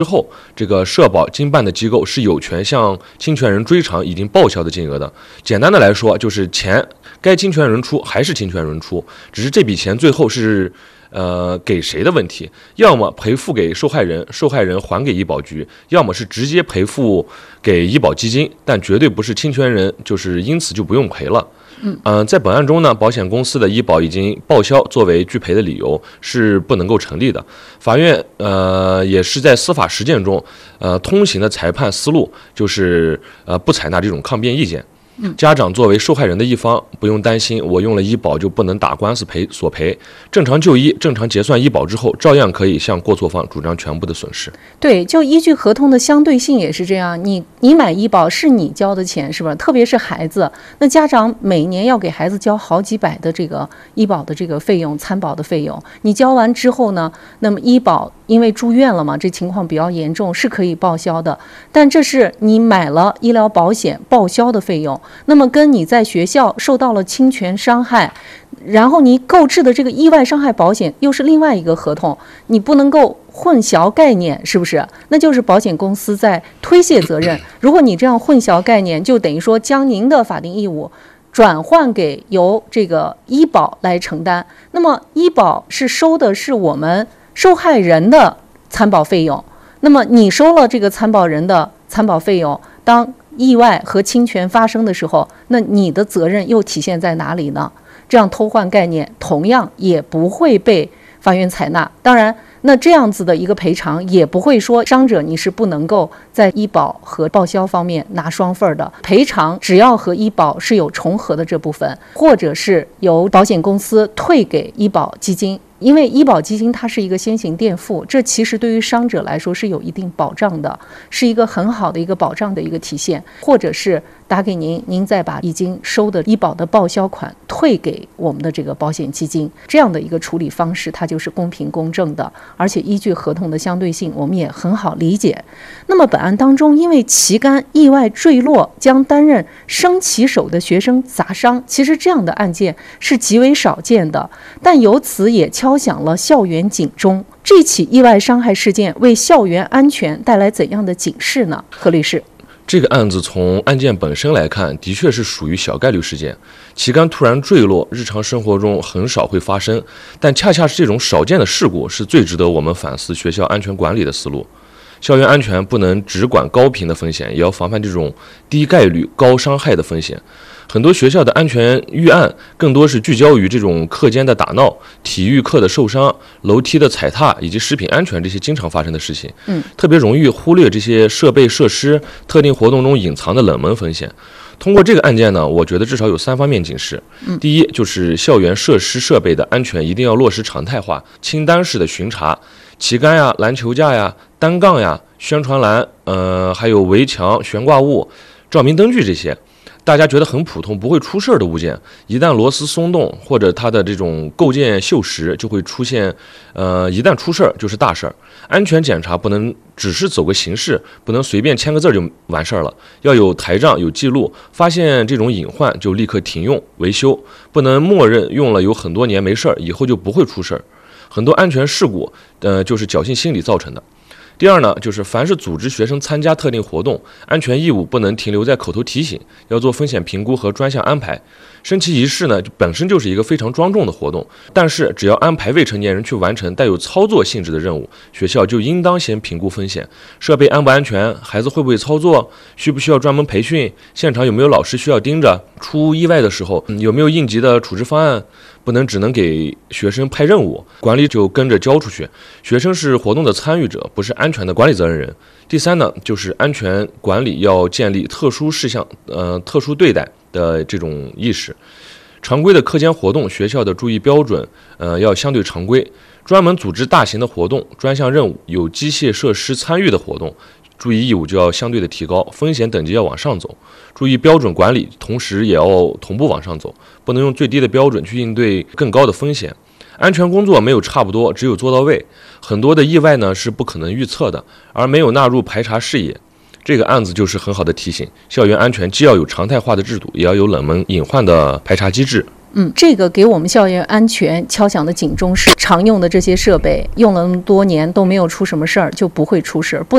之后，这个社保经办的机构是有权向侵权人追偿已经报销的金额的。简单的来说，就是钱该侵权人出还是侵权人出，只是这笔钱最后是给谁的问题，要么赔付给受害人，受害人还给医保局，要么是直接赔付给医保基金，但绝对不是侵权人就是因此就不用赔了。在本案中呢，保险公司的医保已经报销作为拒赔的理由是不能够成立的。法院也是在司法实践中通行的裁判思路就是不采纳这种抗辩意见。家长作为受害人的一方，不用担心我用了医保就不能打官司索赔，正常就医、正常结算医保之后，照样可以向过错方主张全部的损失。 对，就依据合同的相对性也是这样，你买医保是你交的钱，是吧？特别是孩子，那家长每年要给孩子交好几百的这个医保的这个费用、参保的费用，你交完之后呢，那么医保因为住院了嘛，这情况比较严重，是可以报销的，但这是你买了医疗保险报销的费用。那么跟你在学校受到了侵权伤害，然后你购置的这个意外伤害保险又是另外一个合同，你不能够混淆概念，是不是？那就是保险公司在推卸责任。如果你这样混淆概念，就等于说将您的法定义务转换给由这个医保来承担。那么医保是收的是我们受害人的参保费用，那么你收了这个参保人的参保费用，当意外和侵权发生的时候，那你的责任又体现在哪里呢？这样偷换概念同样也不会被法院采纳。当然，那这样子的一个赔偿也不会说伤者你是不能够在医保和报销方面拿双份的赔偿，只要和医保是有重合的这部分，或者是由保险公司退给医保基金。因为医保基金它是一个先行垫付，这其实对于伤者来说是有一定保障的，是一个很好的一个保障的一个体现。或者是打给您，您再把已经收的医保的报销款退给我们的这个保险基金，这样的一个处理方式它就是公平公正的，而且依据合同的相对性我们也很好理解。那么本案当中，因为旗杆意外坠落将担任升旗手的学生砸伤，其实这样的案件是极为少见的，但由此也敲响了校园警钟。这起意外伤害事件为校园安全带来怎样的警示呢？何律师， 这个案子从案件本身来看，的确是属于小概率事件。旗杆突然坠落，日常生活中很少会发生，但恰恰是这种少见的事故，是最值得我们反思学校安全管理的思路。校园安全不能只管高频的风险，也要防范这种低概率高伤害的风险。很多学校的安全预案更多是聚焦于这种课间的打闹、体育课的受伤、楼梯的踩踏以及食品安全这些经常发生的事情。特别容易忽略这些设备设施、特定活动中隐藏的冷门风险。通过这个案件呢，我觉得至少有3方面警示。第一，就是校园设施设备的安全一定要落实常态化、清单式的巡查，旗杆呀、篮球架呀、单杠呀、宣传栏，还有围墙、悬挂物、照明灯具这些。大家觉得很普通不会出事儿的物件，一旦螺丝松动或者它的这种构件锈蚀，就会出现一旦出事儿就是大事儿。安全检查不能只是走个形式，不能随便签个字就完事儿了，要有台账有记录，发现这种隐患就立刻停用维修，不能默认用了有很多年没事儿，以后就不会出事儿。很多安全事故就是侥幸心理造成的。第二呢，就是凡是组织学生参加特定活动，安全义务不能停留在口头提醒，要做风险评估和专项安排。升旗仪式呢，本身就是一个非常庄重的活动，但是只要安排未成年人去完成带有操作性质的任务，学校就应当先评估风险，设备安不安全，孩子会不会操作，需不需要专门培训，现场有没有老师需要盯着，出意外的时候有没有应急的处置方案，不能只能给学生派任务，管理就跟着交出去。学生是活动的参与者，不是安全的管理责任人。第三呢，就是安全管理要建立特殊事项、特殊对待的这种意识。常规的课间活动，学校的注意标准，要相对常规。专门组织大型的活动、专项任务、有机械设施参与的活动，注意义务就要相对的提高，风险等级要往上走。注意标准管理，同时也要同步往上走，不能用最低的标准去应对更高的风险。安全工作没有差不多，只有做到位。很多的意外呢是不可能预测的，而没有纳入排查视野。这个案子就是很好的提醒，校园安全既要有常态化的制度，也要有冷门隐患的排查机制。 这个给我们校园安全敲响的警钟是常用的这些设备用了那么多年都没有出什么事儿，就不会出事儿。